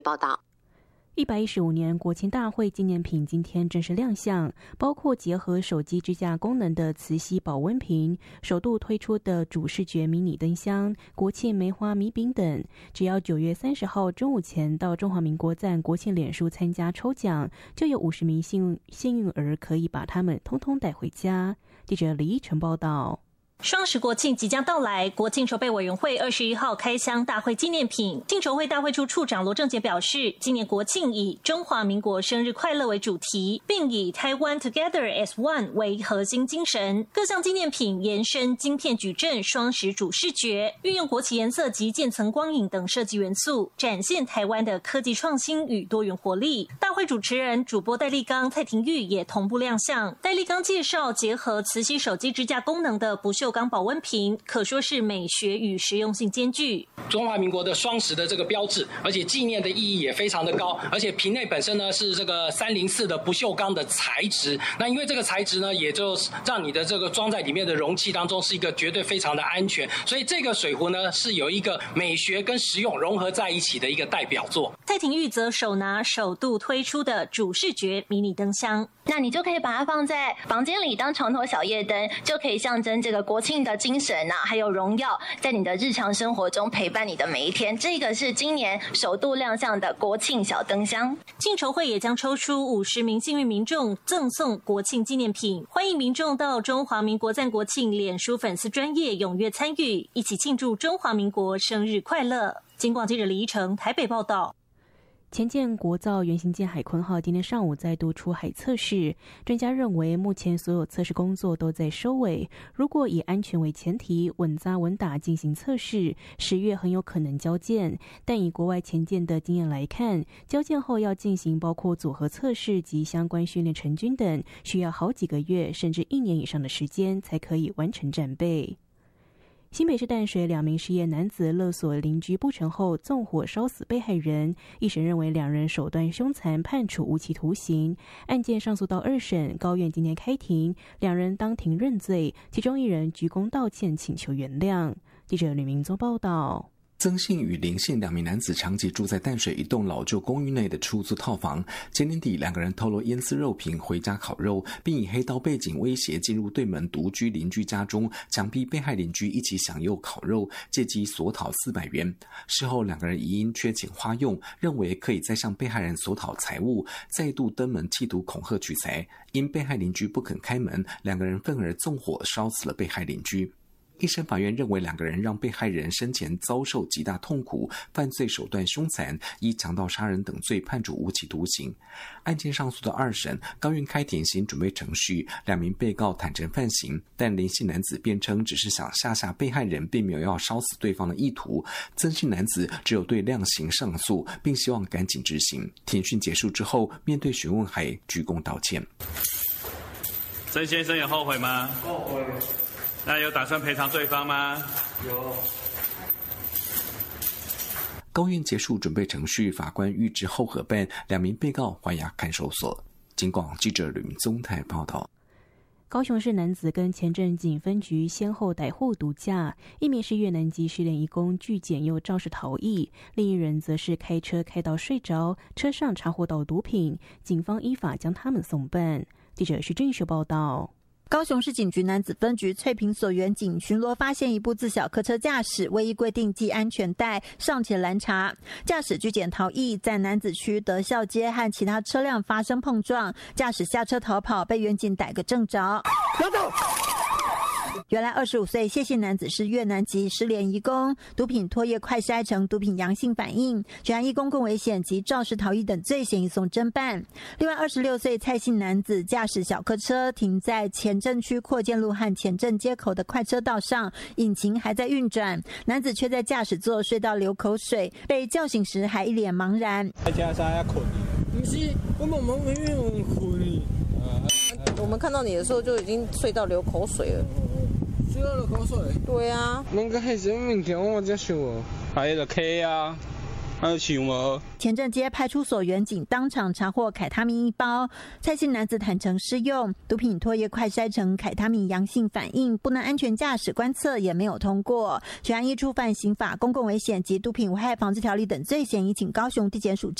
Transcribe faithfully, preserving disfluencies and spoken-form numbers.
报道。 一百一十五年国庆大会纪念品今天正式亮相，包括结合手机支架功能的磁吸保温瓶、首度推出的主视觉迷你灯箱、国庆梅花米饼等。只要九月三十号中午前到中华民国站国庆脸书参加抽奖，就有五十名幸运幸运儿可以把它们通通带回家。记者李依晨报道。 双十国庆即将到来，国庆筹备委员会二十一号开箱大会纪念品。庆筹会大会处处长罗正杰表示，今年国庆以中华民国生日快乐为主题，并以 Taiwan Together as One 为核心精神。各项纪念品延伸晶片矩阵双十主视觉，运用国旗颜色及渐层光影等设计元素，展现台湾的科技创新与多元活力。大会主持人主播戴立刚、蔡廷玉也同步亮相。戴立刚介绍，结合磁吸手机支架功能的不锈钢保温瓶，可说是美学与实用性兼具。 中华民国的双十的这个标志，而且纪念的意义也非常的高，而且瓶内本身呢是这个三零四的不锈钢的材质。那因为这个材质呢，也就让你的这个装在里面的容器当中是一个绝对非常的安全，所以这个水壶呢是有一个美学跟实用融合在一起的一个代表作。 蔡廷玉则手拿首度推出的主视觉迷你灯箱， 那你就可以把它放在房间里当床头小夜灯，就可以象征这个国庆的精神啊，还有荣耀，在你的日常生活中陪伴你的每一天。这个是今年首度亮相的国庆小灯箱。 庆筹会也将抽出五十名幸运民众赠送国庆纪念品，欢迎民众到中华民国赞国庆脸书粉丝专页踊跃参与，一起庆祝中华民国生日快乐。警广记者李依晨台北报道。 前建国造原型舰海鲲号今天上午再度出海测试，专家认为目前所有测试工作都在收尾，如果以安全为前提，稳扎稳打进行测试，十月很有可能交舰。但以国外前舰的经验来看，交舰后要进行包括组合测试及相关训练成军等，需要好几个月甚至一年以上的时间才可以完成战备。新北市淡水两名失业男子勒索邻居不成后纵火烧死被害人，一审认为两人手段凶残，判处无期徒刑。案件上诉到二审，高院今天开庭，两人当庭认罪，其中一人鞠躬道歉，请求原谅。记者吕明宗报道。 曾姓与林姓两名男子长期住在淡水一栋老旧公寓内的出租套房。前年底，两个人偷了腌丝肉瓶回家烤肉，并以黑道背景威胁进入对门独居邻居家中，强逼被害邻居一起享用烤肉，借机索讨四百元。事后，两个人疑因缺钱花用，认为可以再向被害人索讨财物，再度登门企图恐吓取财。因被害邻居不肯开门，两个人愤而纵火烧死了被害邻居。一审法院认为两个人让被害人生前遭受极大痛苦，犯罪手段凶残，依强盗杀人等罪判处无期徒刑。案件上诉的二审，高院开庭行准备程序，两名被告坦诚犯行，但林姓男子辩称只是想吓吓被害人，并没有要烧死对方的意图。曾姓男子只有对量刑上诉，并希望赶紧执行。庭讯结束之后，面对询问还鞠躬道歉。 曾先生有后悔吗？ 后悔。 那有打算赔偿对方吗？ 有。 高院结束准备程序，法官预知后核办，两名被告还押看守所。警广记者吕宗泰报道。 高雄市男子跟前镇警分局先后逮获毒驾，一名是越南籍失联移工拒检又肇事逃逸，另一人则是开车开到睡着，车上查获到毒品，警方依法将他们送办。记者徐俊秀报道。 高雄市警局男子分局翠屏所员警巡逻发现一部自小客车驾驶未依规定系安全带，上前拦查，驾驶拒检逃逸，在男子区德孝街和其他车辆发生碰撞，驾驶下车逃跑，被员警逮个正着。原来二十五岁谢姓男子是越南籍失联移工，毒品唾液快筛呈毒品阳性反应，全案依公共危险及肇事逃逸等罪嫌移送侦办。另外二十六岁蔡姓男子驾驶小客车停在前镇区扩建路和前镇街口的快车道上，引擎还在运转，男子却在驾驶座睡到流口水，被叫醒时还一脸茫然。 在家啥要困？不是，我们我们因为我们困。 我们看到你的时候就已经睡到流口水了。 睡到流口水？ 对啊。 那个还什么物件？我在想，还有个 K 啊， 啊，想无。 前镇街派出所员警当场查获凯他命一包，蔡姓男子坦承施用毒品唾液快筛呈凯他命阳性反应，不能安全驾驶观测也没有通过，全案依触犯刑法、公共危险及毒品危害防治条例等罪嫌，已请高雄地检署